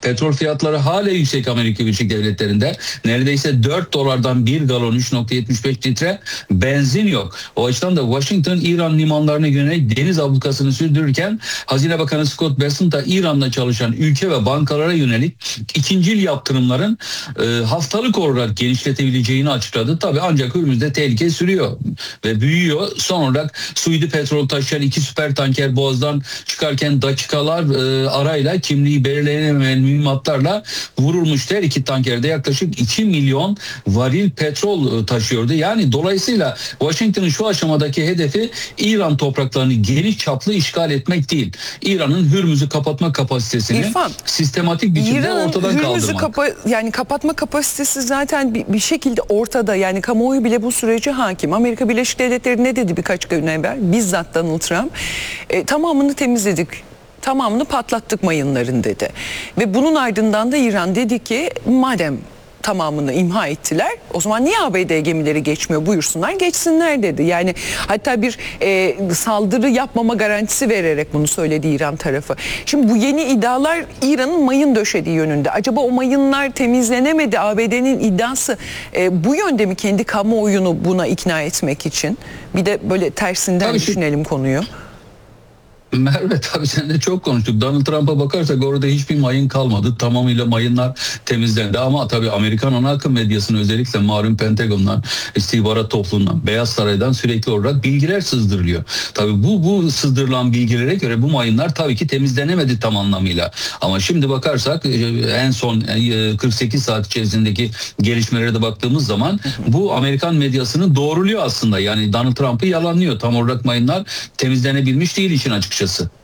Petrol fiyatları hala yüksek Amerika Birleşik Devletleri'nde. Neredeyse 4 dolardan bir galon 3,75 litre benzin yok. O açıdan da Washington İran limanlarına yönelik deniz ablukasını sürdürürken Hazine Bakanı Scott Bessent da İran'la çalışan ülke ve bankalara yönelik ikincil yaptırımların haftalık olarak genişletebileceğini açıkladı. Tabii ancak Hürmüz'de tehlike sürüyor ve büyüyor. Son olarak Suudi petrol taşıyan 2 süper tanker Boğaz'dan çıkarken dakikalar arayla kimliği belirlenemeyen mühimmatlarla vurulmuştu. Her iki tankerde yaklaşık 2 milyon varil petrol taşıyordu. Yani dolayısıyla Washington'ın şu aşamadaki hedefi İran topraklarını geniş çaplı işgal etmek değil. İran'ın Hürmüz'ü kapatma kapasitesini sistematik biçimde ortadan kaldırmak. Yani kapatma kapasitesi zaten bir şekilde ortada. Yani kamuoyu bile bu sürece hakim. Amerika Birleşik Devletleri ne dedi birkaç gün evvel? Bizzat Donald Trump tamamını temizledik. Tamamını patlattık mayınların dedi. Ve bunun ardından da İran dedi ki madem tamamını imha ettiler, o zaman niye ABD gemileri geçmiyor, buyursunlar geçsinler dedi. Yani hatta bir saldırı yapmama garantisi vererek bunu söyledi İran tarafı. Şimdi bu yeni iddialar İran'ın mayın döşediği yönünde. Acaba o mayınlar temizlenemedi, ABD'nin iddiası bu yönde mi, kendi kamuoyunu buna ikna etmek için? Bir de böyle tersinden düşünelim konuyu. Merve, tabii seninle çok konuştuk. Donald Trump'a bakarsak orada hiçbir mayın kalmadı. Tamamıyla mayınlar temizlendi. Ama tabii Amerikan ana akım medyasının, özellikle malum Pentagon'dan, istihbarat topluluğundan, Beyaz Saray'dan sürekli olarak bilgiler sızdırılıyor. Tabii bu sızdırılan bilgilere göre bu mayınlar tabii ki temizlenemedi tam anlamıyla. Ama şimdi bakarsak en son 48 saat içerisindeki gelişmelere de baktığımız zaman bu Amerikan medyasını doğruluyor aslında. Yani Donald Trump'ı yalanlıyor. Tam olarak mayınlar temizlenebilmiş değil işin açıkçası.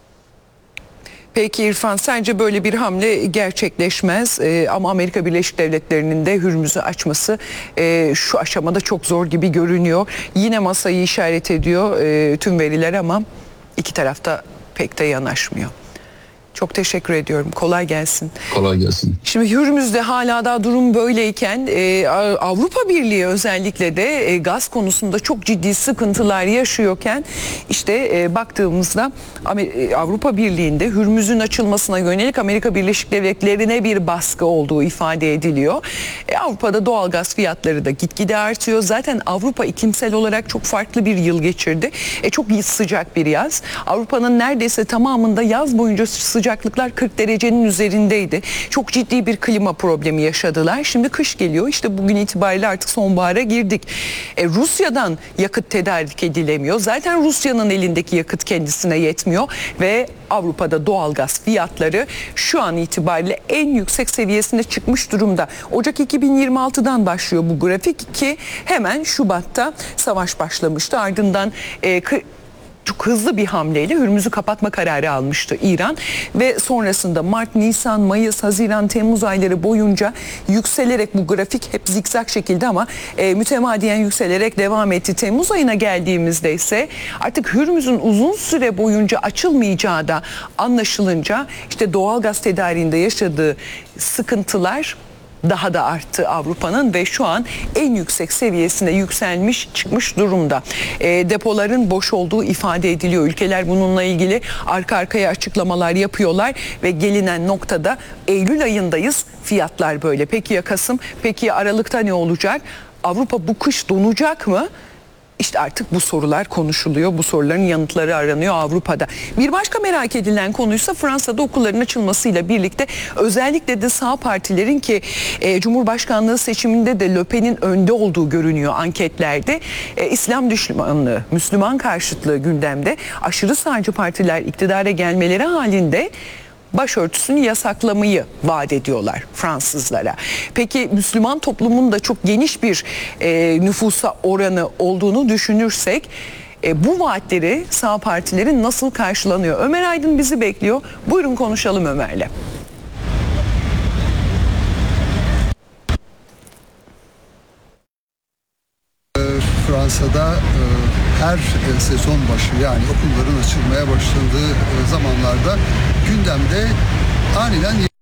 Peki İrfan, sence böyle bir hamle gerçekleşmez ama Amerika Birleşik Devletleri'nin de Hürmüz'ü açması şu aşamada çok zor gibi görünüyor. Yine masayı işaret ediyor tüm veriler ama iki tarafta pek de yanaşmıyor. Çok teşekkür ediyorum. Kolay gelsin. Kolay gelsin. Şimdi Hürmüz'de hala daha durum böyleyken Avrupa Birliği özellikle de gaz konusunda çok ciddi sıkıntılar yaşıyorken işte baktığımızda Avrupa Birliği'nde Hürmüz'ün açılmasına yönelik Amerika Birleşik Devletleri'ne bir baskı olduğu ifade ediliyor. Avrupa'da doğal gaz fiyatları da gitgide artıyor. Zaten Avrupa iklimsel olarak çok farklı bir yıl geçirdi. Çok sıcak bir yaz. Avrupa'nın neredeyse tamamında yaz boyunca sıcaklıklar 40 derecenin üzerindeydi. Çok ciddi bir klima problemi yaşadılar. Şimdi kış geliyor. İşte bugün itibariyle artık sonbahara girdik. Rusya'dan yakıt tedarik edilemiyor. Zaten Rusya'nın elindeki yakıt kendisine yetmiyor ve Avrupa'da doğalgaz fiyatları şu an itibariyle en yüksek seviyesine çıkmış durumda. Ocak 2026'dan başlıyor bu grafik ki hemen Şubat'ta savaş başlamıştı. Ardından çok hızlı bir hamleyle Hürmüz'ü kapatma kararı almıştı İran ve sonrasında Mart, Nisan, Mayıs, Haziran, Temmuz ayları boyunca yükselerek, bu grafik hep zikzak şekilde ama mütemadiyen yükselerek devam etti. Temmuz ayına geldiğimizde ise artık Hürmüz'ün uzun süre boyunca açılmayacağı da anlaşılınca işte doğalgaz tedariğinde yaşadığı sıkıntılar daha da arttı Avrupa'nın ve şu an en yüksek seviyesine yükselmiş, çıkmış durumda. Depoların boş olduğu ifade ediliyor. Ülkeler bununla ilgili arka arkaya açıklamalar yapıyorlar ve gelinen noktada Eylül ayındayız. Fiyatlar böyle. Peki ya Kasım? Peki ya Aralık'ta ne olacak? Avrupa bu kış donacak mı? İşte artık bu sorular konuşuluyor. Bu soruların yanıtları aranıyor Avrupa'da. Bir başka merak edilen konuysa Fransa'da okulların açılmasıyla birlikte özellikle de sağ partilerin ki Cumhurbaşkanlığı seçiminde de Le Pen'in önde olduğu görünüyor anketlerde. İslam düşmanlığı, Müslüman karşıtlığı gündemde. Aşırı sağcı partiler iktidara gelmeleri halinde başörtüsünü yasaklamayı vaat ediyorlar Fransızlara. Peki Müslüman toplumun da çok geniş bir nüfusa oranı olduğunu düşünürsek bu vaatleri sağ partilerin nasıl karşılanıyor? Ömer Aydın bizi bekliyor. Buyurun konuşalım Ömer'le. Fransa'da her sezon başı, yani okulların açılmaya başladığı zamanlarda gündemde aniden